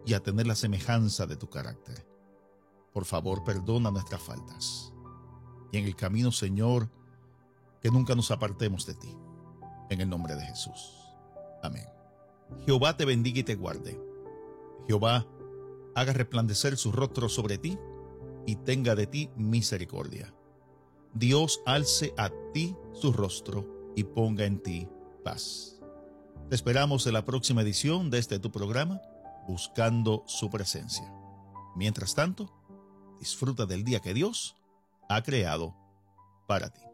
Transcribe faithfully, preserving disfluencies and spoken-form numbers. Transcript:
y a tener la semejanza de tu carácter. Por favor, perdona nuestras faltas. Y en el camino, Señor, que nunca nos apartemos de ti. En el nombre de Jesús. Amén. Jehová te bendiga y te guarde. Jehová haga resplandecer su rostro sobre ti y tenga de ti misericordia. Dios alce a ti su rostro y ponga en ti paz. Te esperamos en la próxima edición de este tu programa, Buscando su Presencia. Mientras tanto, disfruta del día que Dios ha creado para ti.